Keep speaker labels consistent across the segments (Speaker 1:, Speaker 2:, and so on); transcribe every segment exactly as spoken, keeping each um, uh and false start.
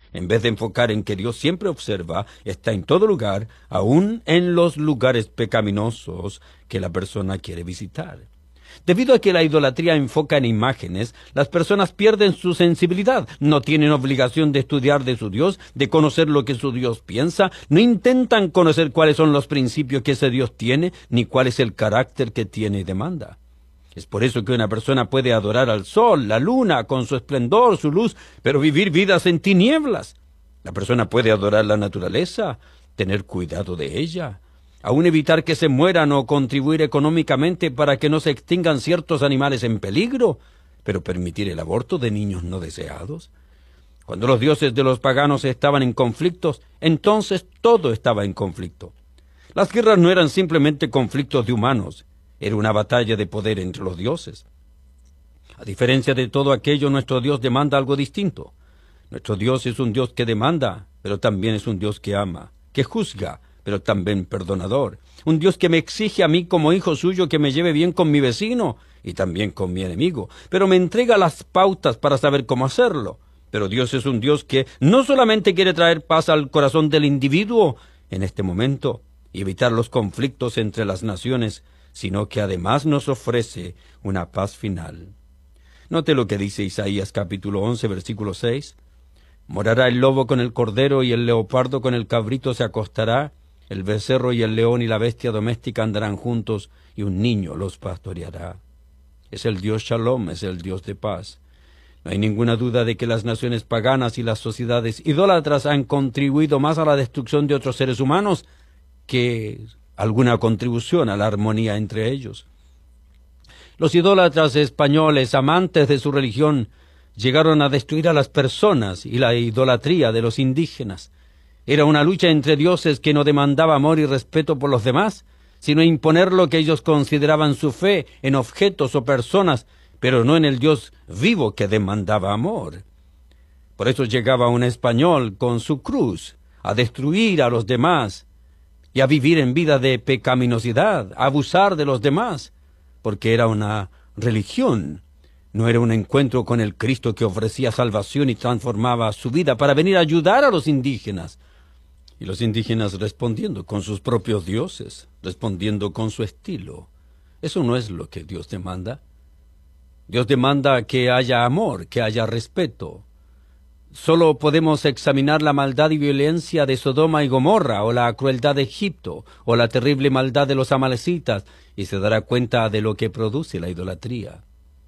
Speaker 1: en vez de enfocar en que Dios siempre observa, está en todo lugar, aún en los lugares pecaminosos que la persona quiere visitar. Debido a que la idolatría enfoca en imágenes, las personas pierden su sensibilidad, no tienen obligación de estudiar de su Dios, de conocer lo que su Dios piensa, no intentan conocer cuáles son los principios que ese Dios tiene, ni cuál es el carácter que tiene y demanda. Es por eso que una persona puede adorar al sol, la luna, con su esplendor, su luz, pero vivir vidas en tinieblas. La persona puede adorar la naturaleza, tener cuidado de ella, aún evitar que se mueran o contribuir económicamente para que no se extingan ciertos animales en peligro, pero permitir el aborto de niños no deseados. Cuando los dioses de los paganos estaban en conflictos, entonces todo estaba en conflicto. Las guerras no eran simplemente conflictos de humanos, era una batalla de poder entre los dioses. A diferencia de todo aquello, nuestro Dios demanda algo distinto. Nuestro Dios es un Dios que demanda, pero también es un Dios que ama, que juzga, pero también perdonador. Un Dios que me exige a mí como hijo suyo que me lleve bien con mi vecino y también con mi enemigo, pero me entrega las pautas para saber cómo hacerlo. Pero Dios es un Dios que no solamente quiere traer paz al corazón del individuo en este momento y evitar los conflictos entre las naciones, sino que además nos ofrece una paz final. Note lo que dice Isaías capítulo once, versículo seis. Morará el lobo con el cordero y el leopardo con el cabrito se acostará, el becerro y el león y la bestia doméstica andarán juntos y un niño los pastoreará. Es el Dios Shalom, es el Dios de paz. No hay ninguna duda de que las naciones paganas y las sociedades idólatras han contribuido más a la destrucción de otros seres humanos que alguna contribución a la armonía entre ellos. Los idólatras españoles, amantes de su religión, llegaron a destruir a las personas y la idolatría de los indígenas. Era una lucha entre dioses que no demandaba amor y respeto por los demás, sino imponer lo que ellos consideraban su fe en objetos o personas, pero no en el Dios vivo que demandaba amor. Por eso llegaba un español con su cruz a destruir a los demás y a vivir en vida de pecaminosidad, a abusar de los demás, porque era una religión, no era un encuentro con el Cristo que ofrecía salvación y transformaba su vida para venir a ayudar a los indígenas. Y los indígenas respondiendo con sus propios dioses, respondiendo con su estilo. Eso no es lo que Dios demanda. Dios demanda que haya amor, que haya respeto. Solo podemos examinar la maldad y violencia de Sodoma y Gomorra, o la crueldad de Egipto, o la terrible maldad de los amalecitas, y se dará cuenta de lo que produce la idolatría.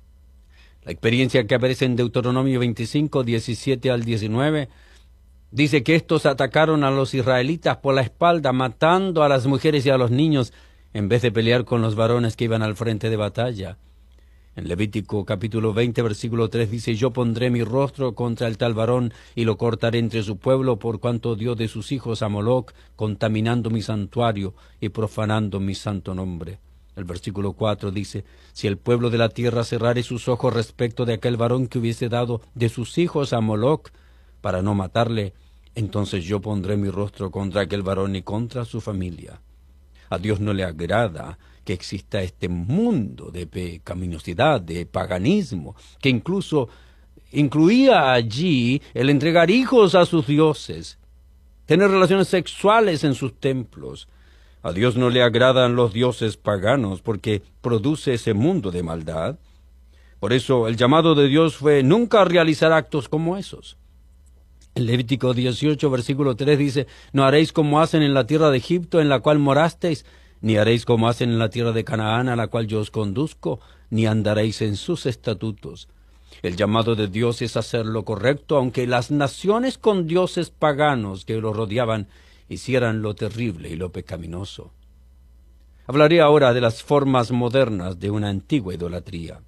Speaker 1: La experiencia que aparece en Deuteronomio veinticinco, diecisiete al diecinueve, dice que estos atacaron a los israelitas por la espalda, matando a las mujeres y a los niños, en vez de pelear con los varones que iban al frente de batalla. En Levítico capítulo veinte, versículo tres dice, yo pondré mi rostro contra el tal varón y lo cortaré entre su pueblo por cuanto dio de sus hijos a Moloc, contaminando mi santuario y profanando mi santo nombre. El versículo cuatro dice, si el pueblo de la tierra cerrare sus ojos respecto de aquel varón que hubiese dado de sus hijos a Moloc para no matarle, entonces yo pondré mi rostro contra aquel varón y contra su familia. A Dios no le agrada que exista este mundo de pecaminosidad, de paganismo, que incluso incluía allí el entregar hijos a sus dioses, tener relaciones sexuales en sus templos. A Dios no le agradan los dioses paganos porque produce ese mundo de maldad. Por eso el llamado de Dios fue nunca realizar actos como esos. En Levítico dieciocho, versículo tres dice, no haréis como hacen en la tierra de Egipto, en la cual morasteis, ni haréis como hacen en la tierra de Canaán, a la cual yo os conduzco, ni andaréis en sus estatutos. El llamado de Dios es hacer lo correcto, aunque las naciones con dioses paganos que lo rodeaban hicieran lo terrible y lo pecaminoso. Hablaré ahora de las formas modernas de una antigua idolatría.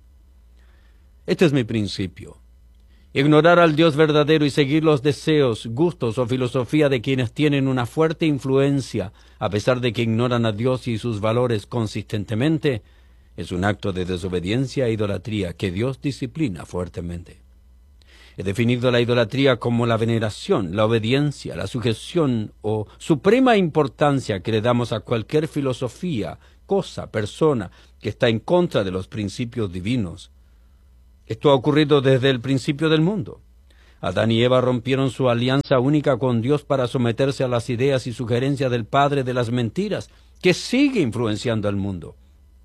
Speaker 1: Este es mi principio. Ignorar al Dios verdadero y seguir los deseos, gustos o filosofía de quienes tienen una fuerte influencia, a pesar de que ignoran a Dios y sus valores consistentemente, es un acto de desobediencia e idolatría que Dios disciplina fuertemente. He definido la idolatría como la veneración, la obediencia, la sujeción o suprema importancia que le damos a cualquier filosofía, cosa, persona que está en contra de los principios divinos. Esto ha ocurrido desde el principio del mundo. Adán y Eva rompieron su alianza única con Dios para someterse a las ideas y sugerencias del padre de las mentiras, que sigue influenciando al mundo.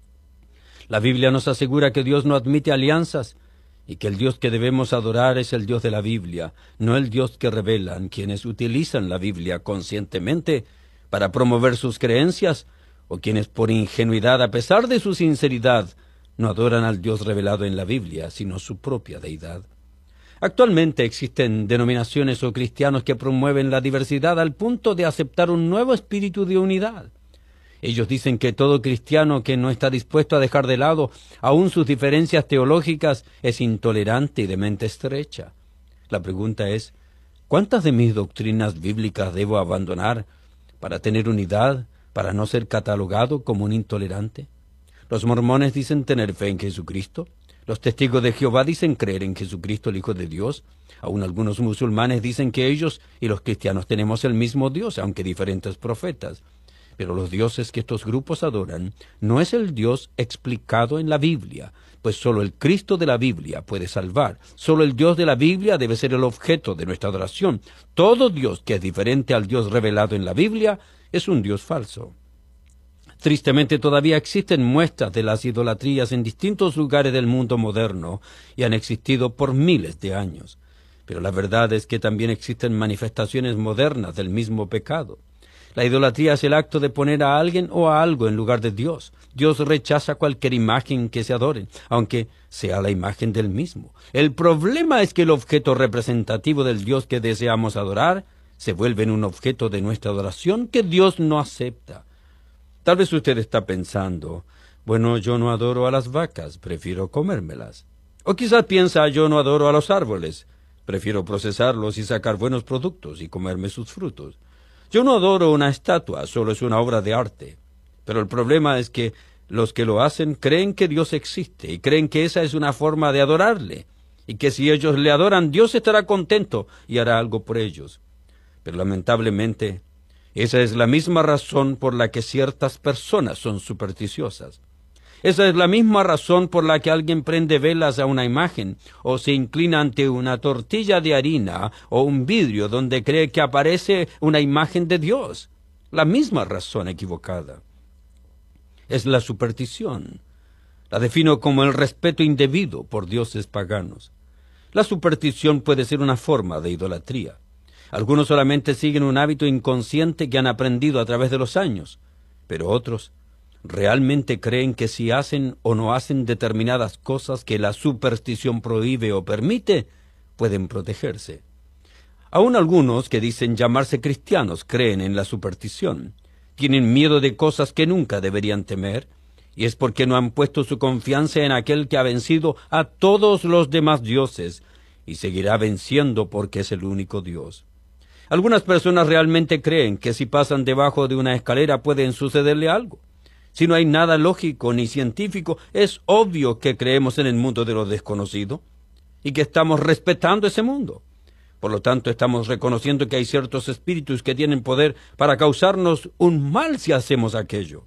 Speaker 1: La Biblia nos asegura que Dios no admite alianzas y que el Dios que debemos adorar es el Dios de la Biblia, no el Dios que revelan quienes utilizan la Biblia conscientemente para promover sus creencias o quienes por ingenuidad, a pesar de su sinceridad, no adoran al Dios revelado en la Biblia, sino su propia deidad. Actualmente existen denominaciones o cristianos que promueven la diversidad al punto de aceptar un nuevo espíritu de unidad. Ellos dicen que todo cristiano que no está dispuesto a dejar de lado aún sus diferencias teológicas es intolerante y de mente estrecha. La pregunta es, ¿cuántas de mis doctrinas bíblicas debo abandonar para tener unidad, para no ser catalogado como un intolerante? Los mormones dicen tener fe en Jesucristo. Los testigos de Jehová dicen creer en Jesucristo, el Hijo de Dios. Aún algunos musulmanes dicen que ellos y los cristianos tenemos el mismo Dios, aunque diferentes profetas. Pero los dioses que estos grupos adoran no es el Dios explicado en la Biblia, pues solo el Cristo de la Biblia puede salvar. Solo el Dios de la Biblia debe ser el objeto de nuestra adoración. Todo Dios que es diferente al Dios revelado en la Biblia es un Dios falso. Tristemente todavía existen muestras de las idolatrías en distintos lugares del mundo moderno y han existido por miles de años. Pero la verdad es que también existen manifestaciones modernas del mismo pecado. La idolatría es el acto de poner a alguien o a algo en lugar de Dios. Dios rechaza cualquier imagen que se adore, aunque sea la imagen del mismo. El problema es que el objeto representativo del Dios que deseamos adorar se vuelve en un objeto de nuestra adoración que Dios no acepta. Tal vez usted está pensando, bueno, yo no adoro a las vacas, prefiero comérmelas. O quizás piensa, yo no adoro a los árboles, prefiero procesarlos y sacar buenos productos y comerme sus frutos. Yo no adoro una estatua, solo es una obra de arte. Pero el problema es que los que lo hacen creen que Dios existe y creen que esa es una forma de adorarle, y que si ellos le adoran, Dios estará contento y hará algo por ellos. Pero lamentablemente, esa es la misma razón por la que ciertas personas son supersticiosas. Esa es la misma razón por la que alguien prende velas a una imagen o se inclina ante una tortilla de harina o un vidrio donde cree que aparece una imagen de Dios. La misma razón equivocada. Es la superstición. La defino como el respeto indebido por dioses paganos. La superstición puede ser una forma de idolatría. Algunos solamente siguen un hábito inconsciente que han aprendido a través de los años, pero otros realmente creen que si hacen o no hacen determinadas cosas que la superstición prohíbe o permite, pueden protegerse. Aún algunos que dicen llamarse cristianos creen en la superstición. Tienen miedo de cosas que nunca deberían temer, y es porque no han puesto su confianza en aquel que ha vencido a todos los demás dioses, y seguirá venciendo porque es el único Dios. Algunas personas realmente creen que si pasan debajo de una escalera pueden sucederle algo. Si no hay nada lógico ni científico, es obvio que creemos en el mundo de lo desconocido y que estamos respetando ese mundo. Por lo tanto, estamos reconociendo que hay ciertos espíritus que tienen poder para causarnos un mal si hacemos aquello.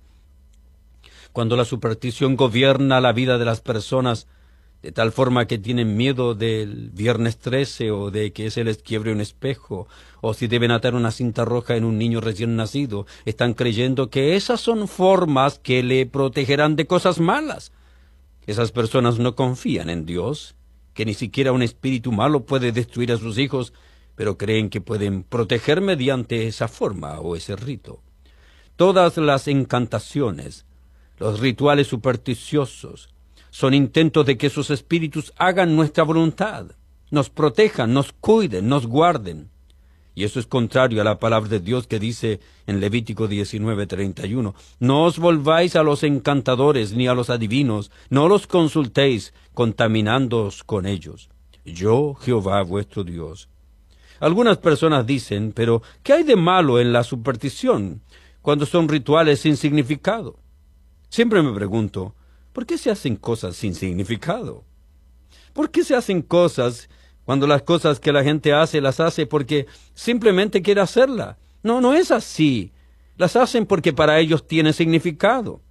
Speaker 1: Cuando la superstición gobierna la vida de las personas, de tal forma que tienen miedo del viernes trece o de que se les quiebre un espejo, o si deben atar una cinta roja en un niño recién nacido, están creyendo que esas son formas que le protegerán de cosas malas. Esas personas no confían en Dios, que ni siquiera un espíritu malo puede destruir a sus hijos, pero creen que pueden proteger mediante esa forma o ese rito. Todas las encantaciones, los rituales supersticiosos, son intentos de que esos espíritus hagan nuestra voluntad, nos protejan, nos cuiden, nos guarden. Y eso es contrario a la palabra de Dios que dice en Levítico diecinueve treinta y uno, no os volváis a los encantadores ni a los adivinos, no los consultéis, contaminándoos con ellos. Yo, Jehová vuestro Dios. Algunas personas dicen, pero ¿qué hay de malo en la superstición cuando son rituales sin significado? Siempre me pregunto, ¿por qué se hacen cosas sin significado? ¿Por qué se hacen cosas cuando las cosas que la gente hace las hace porque simplemente quiere hacerla? No, no es así. Las hacen porque para ellos tiene significado.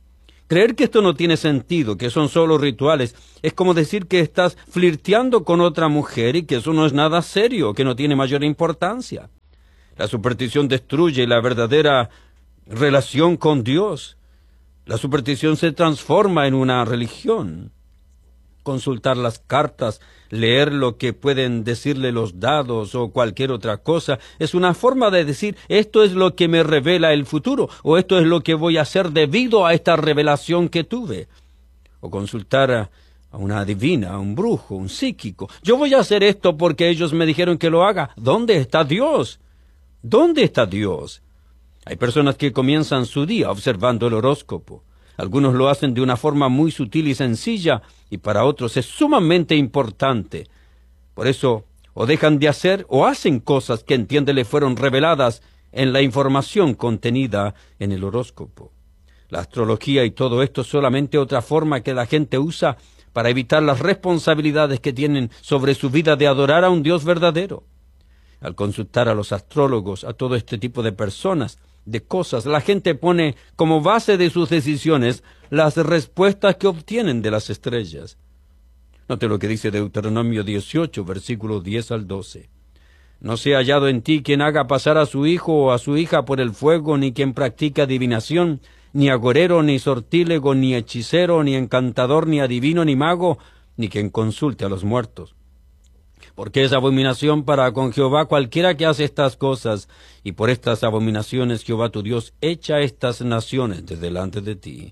Speaker 1: Creer que esto no tiene sentido, que son solo rituales, es como decir que estás flirteando con otra mujer y que eso no es nada serio, que no tiene mayor importancia. La superstición destruye la verdadera relación con Dios. La superstición se transforma en una religión. Consultar las cartas, leer lo que pueden decirle los dados o cualquier otra cosa, es una forma de decir, esto es lo que me revela el futuro, o esto es lo que voy a hacer debido a esta revelación que tuve. O consultar a, a una adivina, a un brujo, un psíquico. Yo voy a hacer esto porque ellos me dijeron que lo haga. ¿Dónde está Dios? ¿Dónde está Dios? Hay personas que comienzan su día observando el horóscopo. Algunos lo hacen de una forma muy sutil y sencilla, y para otros es sumamente importante. Por eso, o dejan de hacer o hacen cosas que entienden le fueron reveladas en la información contenida en el horóscopo. La astrología y todo esto es solamente otra forma que la gente usa para evitar las responsabilidades que tienen sobre su vida de adorar a un Dios verdadero. Al consultar a los astrólogos, a todo este tipo de personas, de cosas, la gente pone como base de sus decisiones las respuestas que obtienen de las estrellas. Note lo que dice Deuteronomio dieciocho, versículos diez al doce. No sea hallado en ti quien haga pasar a su hijo o a su hija por el fuego, ni quien practique adivinación, ni agorero, ni sortílego, ni hechicero, ni encantador, ni adivino, ni mago, ni quien consulte a los muertos. Porque es abominación para con Jehová cualquiera que hace estas cosas, y por estas abominaciones Jehová tu Dios echa estas naciones de delante de ti.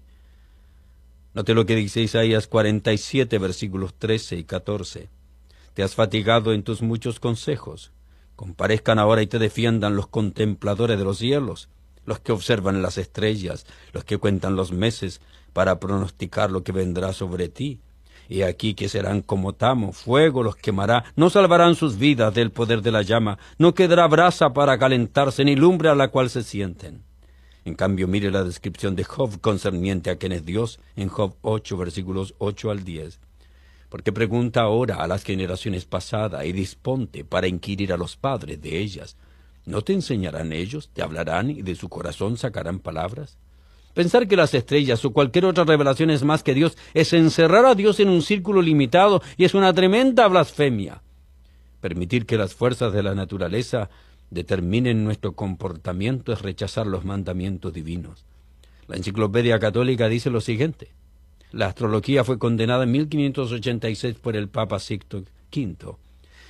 Speaker 1: Note lo que dice Isaías cuarenta y siete, versículos trece y catorce. Te has fatigado en tus muchos consejos. Comparezcan ahora y te defiendan los contempladores de los cielos, los que observan las estrellas, los que cuentan los meses, para pronosticar lo que vendrá sobre ti. Y aquí que serán como tamo, fuego los quemará, no salvarán sus vidas del poder de la llama, no quedará brasa para calentarse, ni lumbre a la cual se sienten. En cambio, mire la descripción de Job concerniente a quien es Dios, en Job ocho, versículos ocho al diez. Porque pregunta ahora a las generaciones pasadas, y disponte para inquirir a los padres de ellas. ¿No te enseñarán ellos, te hablarán, y de su corazón sacarán palabras? Pensar que las estrellas o cualquier otra revelación es más que Dios es encerrar a Dios en un círculo limitado y es una tremenda blasfemia. Permitir que las fuerzas de la naturaleza determinen nuestro comportamiento es rechazar los mandamientos divinos. La Enciclopedia Católica dice lo siguiente. La astrología fue condenada en mil quinientos ochenta y seis por el Papa Sixto quinto.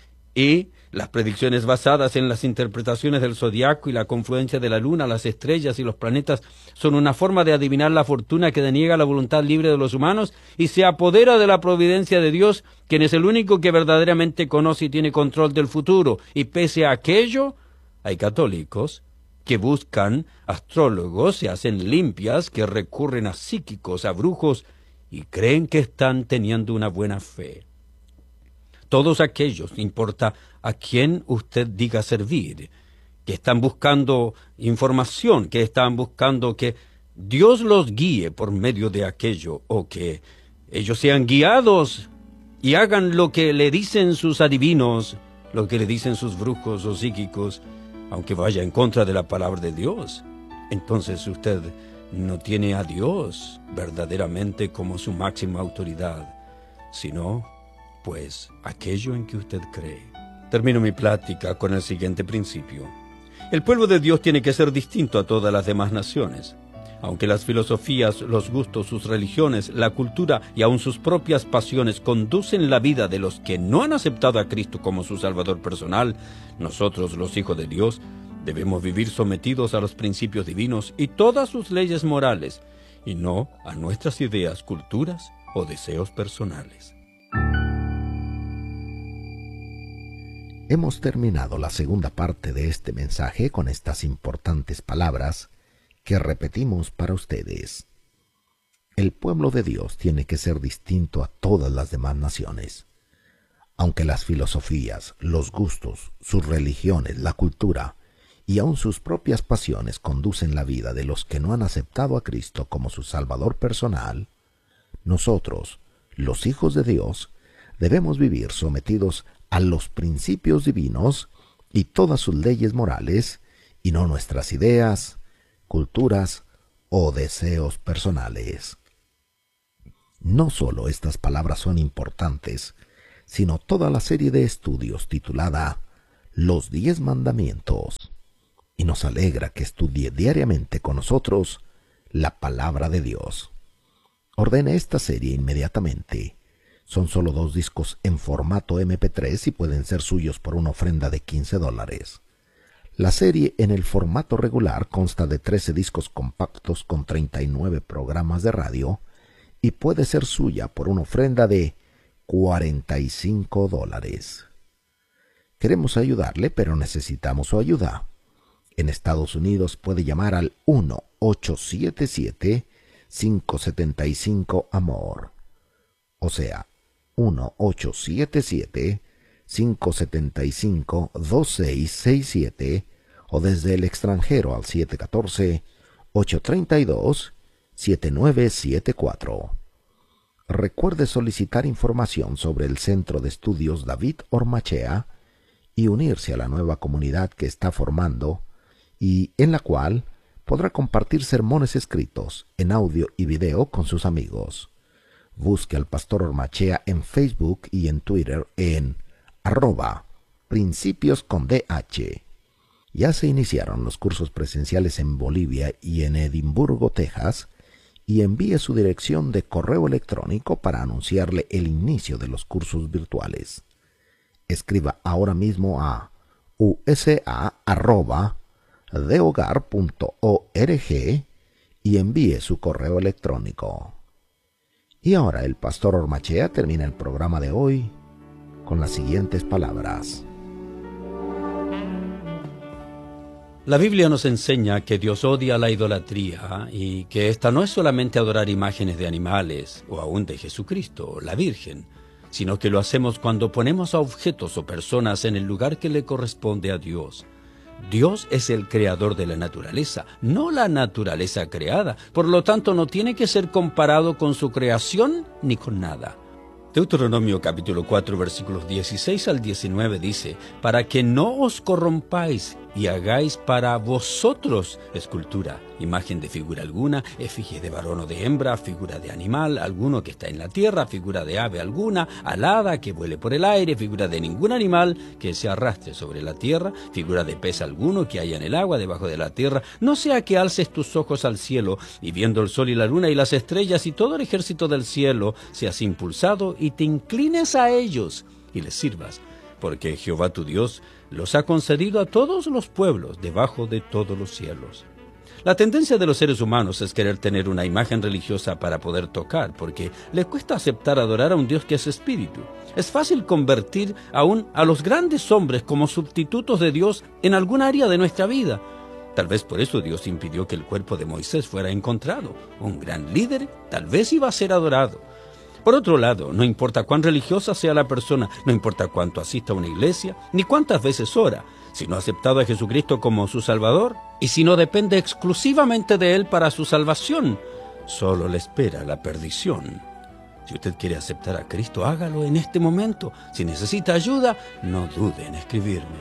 Speaker 1: Y las predicciones basadas en las interpretaciones del zodiaco y la confluencia de la luna, las estrellas y los planetas son una forma de adivinar la fortuna que deniega la voluntad libre de los humanos y se apodera de la providencia de Dios, quien es el único que verdaderamente conoce y tiene control del futuro. Y pese a aquello, hay católicos que buscan astrólogos, se hacen limpias, que recurren a psíquicos, a brujos, y creen que están teniendo una buena fe. Todos aquellos, no importa a quién usted diga servir, que están buscando información, que están buscando que Dios los guíe por medio de aquello, o que ellos sean guiados y hagan lo que le dicen sus adivinos, lo que le dicen sus brujos o psíquicos, aunque vaya en contra de la palabra de Dios. Entonces usted no tiene a Dios verdaderamente como su máxima autoridad, sino pues aquello en que usted cree. Termino mi plática con el siguiente principio. El pueblo de Dios tiene que ser distinto a todas las demás naciones. Aunque las filosofías, los gustos, sus religiones, la cultura y aun sus propias pasiones conducen la vida de los que no han aceptado a Cristo como su Salvador personal, nosotros, los hijos de Dios, debemos vivir sometidos a los principios divinos y todas sus leyes morales, y no a nuestras ideas, culturas o deseos personales.
Speaker 2: Hemos terminado la segunda parte de este mensaje con estas importantes palabras que repetimos para ustedes. El pueblo de Dios tiene que ser distinto a todas las demás naciones. Aunque las filosofías, los gustos, sus religiones, la cultura y aun sus propias pasiones conducen la vida de los que no han aceptado a Cristo como su Salvador personal, nosotros, los hijos de Dios, debemos vivir sometidos a los principios divinos y todas sus leyes morales, y no nuestras ideas, culturas o deseos personales. No solo estas palabras son importantes, sino toda la serie de estudios titulada Los Diez Mandamientos. Y nos alegra que estudie diariamente con nosotros la palabra de Dios. Ordene esta serie inmediatamente. Son solo dos discos en formato eme pe tres y pueden ser suyos por una ofrenda de quince dólares. La serie en el formato regular consta de trece discos compactos con treinta y nueve programas de radio y puede ser suya por una ofrenda de cuarenta y cinco dólares. Queremos ayudarle, pero necesitamos su ayuda. En Estados Unidos puede llamar al uno ocho siete siete, cinco siete cinco, amor. O sea, uno ocho siete siete, cinco siete cinco, dos seis seis siete o desde el extranjero al siete uno cuatro, ocho tres dos, siete nueve siete cuatro. Recuerde solicitar información sobre el Centro de Estudios David Ormachea y unirse a la nueva comunidad que está formando y en la cual podrá compartir sermones escritos en audio y video con sus amigos. Busque al Pastor Ormachea en Facebook y en Twitter en arroba principios con D H. Ya se iniciaron los cursos presenciales en Bolivia y en Edimburgo, Texas, y envíe su dirección de correo electrónico para anunciarle el inicio de los cursos virtuales. Escriba ahora mismo a u s a arroba de hogar punto org y envíe su correo electrónico. Y ahora el Pastor Ormachea termina el programa de hoy con las siguientes palabras.
Speaker 1: La Biblia nos enseña que Dios odia la idolatría y que esta no es solamente adorar imágenes de animales o aún de Jesucristo, la Virgen, sino que lo hacemos cuando ponemos a objetos o personas en el lugar que le corresponde a Dios. Dios es el creador de la naturaleza, no la naturaleza creada. Por lo tanto, no tiene que ser comparado con su creación ni con nada. Deuteronomio capítulo cuatro, versículos dieciséis al diecinueve dice, para que no os corrompáis y hagáis para vosotros escultura, imagen de figura alguna, efigie de varón o de hembra, figura de animal alguno que está en la tierra, figura de ave alguna, alada que vuele por el aire, figura de ningún animal que se arrastre sobre la tierra, figura de pez alguno que haya en el agua debajo de la tierra, no sea que alces tus ojos al cielo y viendo el sol y la luna y las estrellas y todo el ejército del cielo seas impulsado y te inclines a ellos y les sirvas, porque Jehová tu Dios los ha concedido a todos los pueblos debajo de todos los cielos. La tendencia de los seres humanos es querer tener una imagen religiosa para poder tocar, porque les cuesta aceptar adorar a un Dios que es espíritu. Es fácil convertir aún a los grandes hombres como sustitutos de Dios en algún área de nuestra vida. Tal vez por eso Dios impidió que el cuerpo de Moisés fuera encontrado. Un gran líder tal vez iba a ser adorado. Por otro lado, no importa cuán religiosa sea la persona, no importa cuánto asista a una iglesia, ni cuántas veces ora, si no ha aceptado a Jesucristo como su Salvador, y si no depende exclusivamente de Él para su salvación, solo le espera la perdición. Si usted quiere aceptar a Cristo, hágalo en este momento. Si necesita ayuda, no dude en escribirme.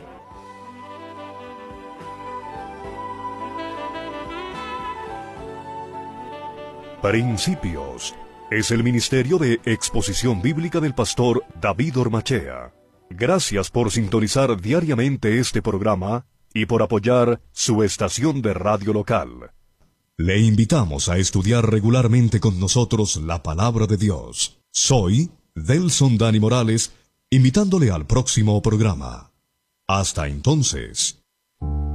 Speaker 3: Principios es el ministerio de exposición bíblica del pastor David Ormachea. Gracias por sintonizar diariamente este programa y por apoyar su estación de radio local. Le invitamos a estudiar regularmente con nosotros la palabra de Dios. Soy Delson Dani Morales, invitándole al próximo programa. Hasta entonces.